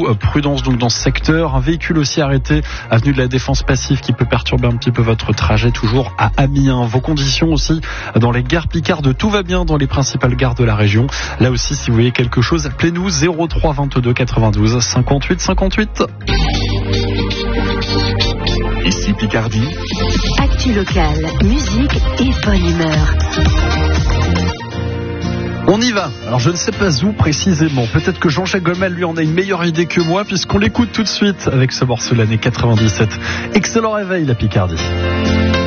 beaucoup prudence donc dans ce secteur. Un véhicule aussi arrêté avenue de la Défense Passive qui peut perturber un petit peu votre trajet, toujours à Amiens. Vos conditions aussi dans les gares Picardes, tout va bien dans les principales gares de la région. Là aussi, si vous voyez quelque chose, appelez-nous 03 22 92 58 58. Ici Picardie. Actu locale, musique et bonne humeur. On y va. Alors je ne sais pas où précisément. Peut-être que Jean-Jacques Goldman lui en a une meilleure idée que moi, puisqu'on l'écoute tout de suite avec ce morceau de l'année 97. Excellent réveil la Picardie.